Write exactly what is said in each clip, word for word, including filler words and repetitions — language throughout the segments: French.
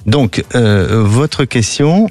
Donc, euh, votre question,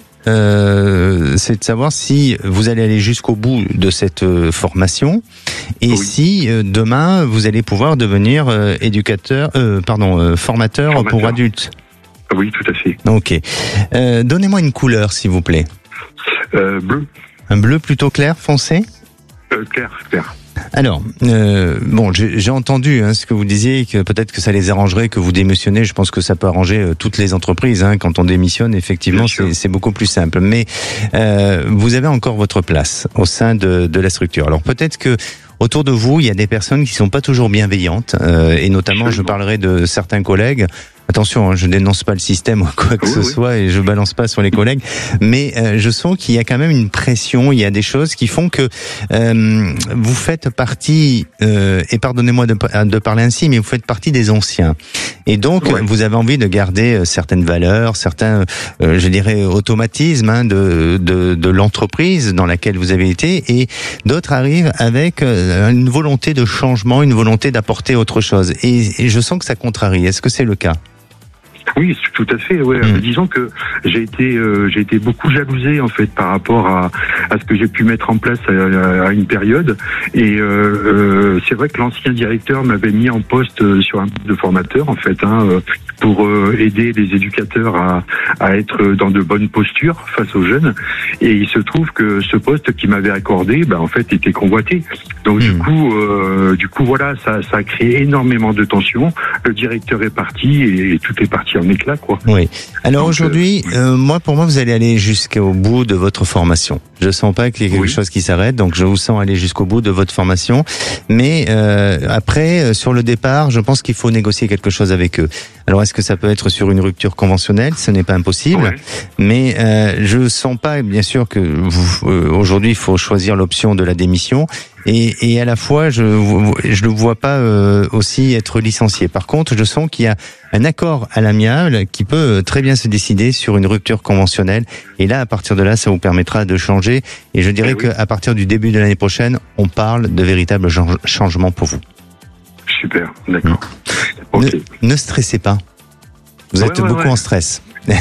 euh, c'est de savoir si vous allez aller jusqu'au bout de cette euh, formation et oui. si euh, demain vous allez pouvoir devenir euh, éducateur, euh, pardon, euh, formateur, formateur pour adultes. Oui, tout à fait. Ok. Euh, donnez-moi une couleur, s'il vous plaît. Euh, bleu. Un bleu plutôt clair, foncé ? euh, Clair, clair. Alors, euh, bon, j'ai, j'ai entendu hein, ce que vous disiez, que peut-être que ça les arrangerait que vous démissionnez. Je pense que ça peut arranger euh, toutes les entreprises. Hein, quand on démissionne, effectivement, c'est, c'est beaucoup plus simple. Mais euh, vous avez encore votre place au sein de, de la structure. Alors peut-être que autour de vous, il y a des personnes qui sont pas toujours bienveillantes, euh, et notamment, je parlerai de certains collègues. Attention, hein, je dénonce pas le système ou quoi que oui, ce oui. soit et je balance pas sur les collègues, mais euh, je sens qu'il y a quand même une pression, il y a des choses qui font que euh, vous faites partie, euh, et pardonnez-moi de, de parler ainsi, mais vous faites partie des anciens. Et donc, ouais. vous avez envie de garder certaines valeurs, certains, euh, je dirais, automatismes hein, de, de, de l'entreprise dans laquelle vous avez été, et d'autres arrivent avec une volonté de changement, une volonté d'apporter autre chose. Et, et je sens que ça contrarie. Est-ce que c'est le cas ? Oui, tout à fait. Ouais. Mmh. Disons que j'ai été, euh, j'ai été beaucoup jalousé en fait par rapport à, à ce que j'ai pu mettre en place à, à une période. Et euh, euh, c'est vrai que l'ancien directeur m'avait mis en poste sur un poste de formateur en fait, hein, pour euh, aider les éducateurs à, à être dans de bonnes postures face aux jeunes. Et il se trouve que ce poste qu'il m'avait accordé, bah, en fait, était convoité. Donc mmh. du coup, euh, du coup, voilà, ça, ça a créé énormément de tensions. Le directeur est parti et, et tout est parti en éclat, quoi. Oui. Alors donc, aujourd'hui, euh, oui. euh, moi, pour moi, vous allez aller jusqu'au bout de votre formation. Je sens pas qu'il y ait quelque oui. chose qui s'arrête, donc je vous sens aller jusqu'au bout de votre formation. Mais euh, après, sur le départ, je pense qu'il faut négocier quelque chose avec eux. Alors, est-ce que ça peut être sur une rupture conventionnelle ? Ce n'est pas impossible. Ouais. Mais euh, je sens pas, bien sûr, que vous, euh, aujourd'hui, il faut choisir l'option de la démission. Et, et à la fois, je je le vois pas euh, aussi être licencié. Par contre, je sens qu'il y a un accord à l'amiable qui peut très bien se décider sur une rupture conventionnelle. Et là, à partir de là, ça vous permettra de changer. Et je dirais oui. qu'à partir du début de l'année prochaine, on parle de véritables changements pour vous. Super, d'accord. Mmh. Okay. Ne, ne stressez pas. Vous ouais, êtes ouais, beaucoup ouais. en stress.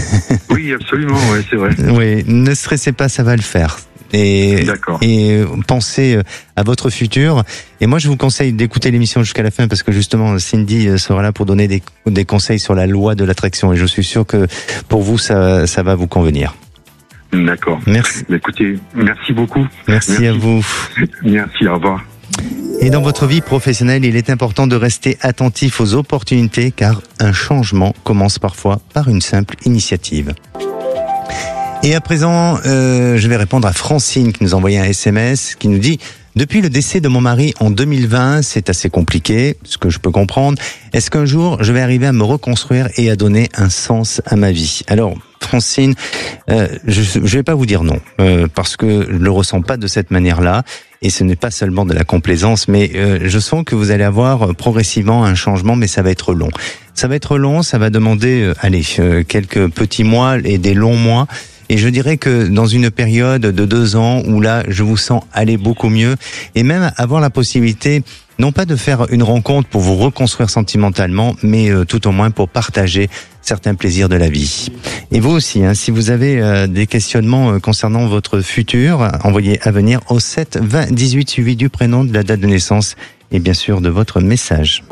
Oui, absolument, ouais, c'est vrai. Oui, ne stressez pas, ça va le faire. Et, et pensez à votre futur. Et moi, je vous conseille d'écouter l'émission jusqu'à la fin parce que justement, Cindy sera là pour donner des, des conseils sur la loi de l'attraction. Et je suis sûr que pour vous, ça, ça va vous convenir. D'accord. Merci. Écoutez, merci beaucoup. Merci, merci à vous. Merci, au revoir. Et dans votre vie professionnelle, il est important de rester attentif aux opportunités car un changement commence parfois par une simple initiative. Et à présent, euh, je vais répondre à Francine qui nous a envoyé un S M S qui nous dit « Depuis le décès de mon mari en deux mille vingt, c'est assez compliqué, ce que je peux comprendre. Est-ce qu'un jour, je vais arriver à me reconstruire et à donner un sens à ma vie ?» Alors, Francine, euh, je ne vais pas vous dire non, euh, parce que je ne le ressens pas de cette manière-là. Et ce n'est pas seulement de la complaisance, mais euh, je sens que vous allez avoir progressivement un changement, mais ça va être long. Ça va être long, ça va demander, euh, allez, euh, quelques petits mois et des longs mois. Et je dirais que dans une période de deux ans où là, je vous sens aller beaucoup mieux et même avoir la possibilité, non pas de faire une rencontre pour vous reconstruire sentimentalement, mais euh, tout au moins pour partager certains plaisirs de la vie. Et vous aussi, hein, si vous avez euh, des questionnements euh, concernant votre futur, envoyez à venir au sept vingt dix-huit suivi du prénom, de la date de naissance et bien sûr de votre message.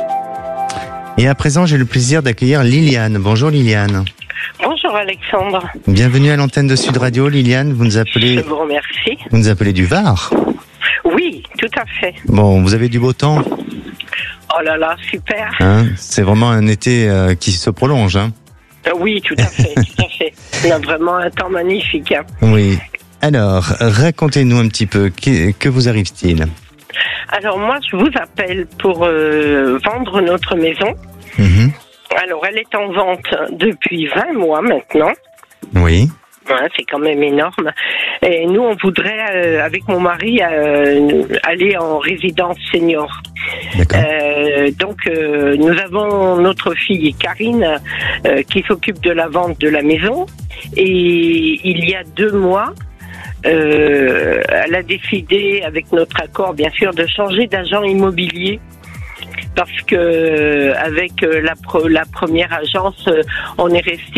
Et à présent, j'ai le plaisir d'accueillir Liliane. Bonjour Liliane. Bonjour Alexandre. Bienvenue à l'antenne de Sud Radio, Liliane. Vous nous appelez. Je vous remercie. Vous nous appelez du Var. Oui, tout à fait. Bon, vous avez du beau temps. Oh là là, super. Hein, c'est vraiment un été euh, qui se prolonge. Hein. Euh, oui, tout à fait, tout à fait. On a vraiment un temps magnifique. Hein. Oui. Alors, racontez-nous un petit peu, que, que vous arrive-t-il ? Alors moi, je vous appelle pour euh, vendre notre maison. Mmh. Alors, elle est en vente depuis vingt mois maintenant. Oui. Ouais, c'est quand même énorme. Et nous, on voudrait, euh, avec mon mari, euh, aller en résidence senior. D'accord. Euh, donc, euh, nous avons notre fille Karine euh, qui s'occupe de la vente de la maison. Et il y a deux mois, euh, elle a décidé, avec notre accord, bien sûr, de changer d'agent immobilier. Parce que avec la, pro, la première agence, on est resté